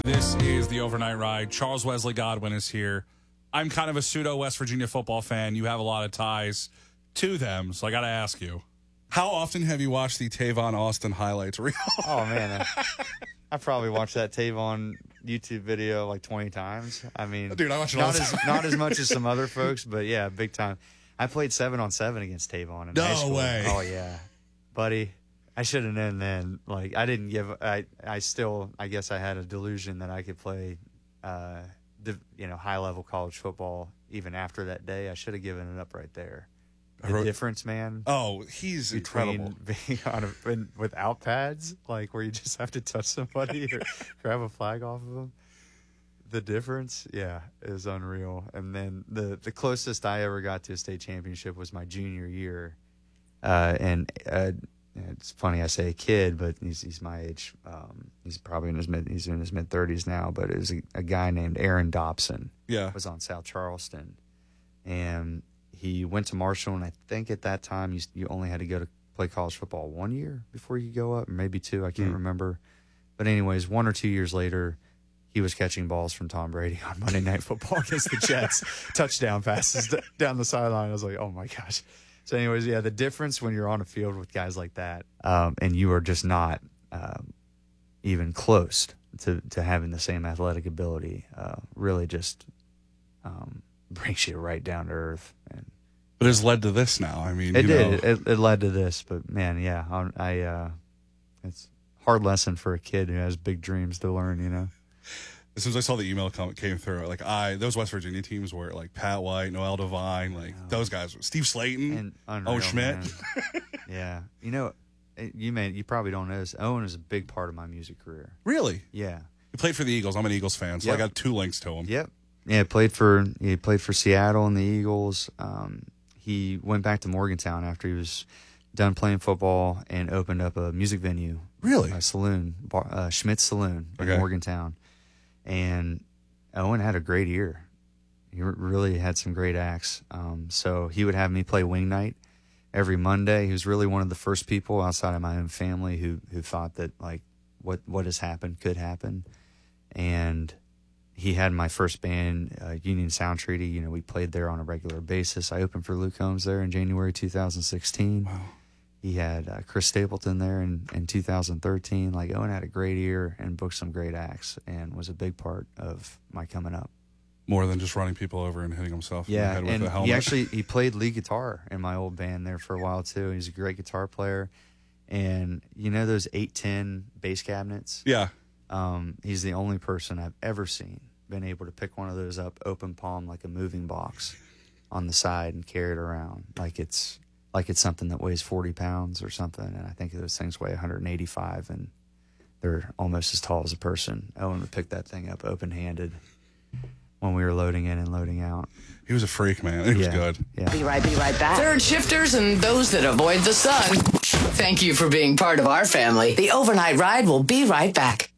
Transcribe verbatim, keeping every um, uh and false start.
This is the Overnight Ride. Charles Wesley Godwin is here. I'm kind of a pseudo West Virginia football fan. You have a lot of ties to them, so I got to ask you, how often have you watched the Tavon Austin highlights reel? Oh, man. I, I probably watched that Tavon YouTube video like twenty times. I mean, Dude, I watch it not all the as time. not as much as some other folks, but yeah, big time. I played seven on seven against Tavon in No high school. way. Oh yeah, buddy. I should have known then. Like I didn't give. I I still. I guess I had a delusion that I could play, uh, the, you know, high level college football even after that day. I should have given it up right there. The wrote- difference, man. Oh, he's incredible. Between being on a in, without pads, like where you just have to touch somebody or grab a flag off of them. The difference, yeah, is unreal. And then the the closest I ever got to a state championship was my junior year, uh, and uh, it's funny I say a kid, but he's he's my age. Um, he's probably in his mid he's in his mid thirties now. But it was a, a guy named Aaron Dobson. Yeah, Was on South Charleston, and he went to Marshall. And I think at that time you you only had to go to play college football one year before you go up, or maybe two. I can't Mm. remember. But anyways, one or two years later, he was catching balls from Tom Brady on Monday Night Football against the Jets, touchdown passes d- down the sideline. I was like, oh my gosh. So anyways, yeah, the difference when you're on a field with guys like that, um, and you are just not um, even close to, to having the same athletic ability, uh, really just um, brings you right down to earth. And but it's led to this now. I mean, it you did. know. It, it led to this, but man, yeah, I, I uh, it's a hard lesson for a kid who has big dreams to learn, you know? As soon as I saw the email come, came through, like I those West Virginia teams were like Pat White, Noel Devine, like those guys, Steve Slayton, And unreal, Owen Schmidt. man. Yeah, you know, you may you probably don't know this. Owen is a big part of my music career. Really? Yeah. He played for the Eagles. I'm an Eagles fan, so Yep. I got two links to him. Yep. Yeah, played for he played for Seattle and the Eagles. Um, he went back to Morgantown after he was done playing football and opened up a music venue. Really? A saloon, bar, uh, Schmidt's Saloon in Okay. Morgantown. And Owen had a great year. He re- really had some great acts. Um, so he would have me play wing night every Monday. He was really one of the first people outside of my own family who who thought that like what what has happened could happen. And he had my first band, uh, Union Sound Treaty. You know, we played there on a regular basis. I opened for Luke Combs there in January two thousand sixteen. Wow. He had uh, Chris Stapleton there in, in two thousand thirteen. Like, Owen had a great year and booked some great acts and was a big part of my coming up. More than just running people over and hitting himself in the Yeah, head with and a helmet. he actually he played lead guitar in my old band there for a while too. He's a great guitar player, and you know those eight ten bass cabinets. yeah. Um, he's the only person I've ever seen been able to pick one of those up, open palm like a moving box, on the side and carry it around like it's like it's something that weighs forty pounds or something. And I think those things weigh one hundred eighty-five, and they're almost as tall as a person. Owen would pick that thing up open handed when we were loading in and loading out. He was a freak, man. He was Yeah. good. Yeah. Be right, be right back. Third shifters and those that avoid the sun. Thank you for being part of our family. The Overnight Ride will be right back.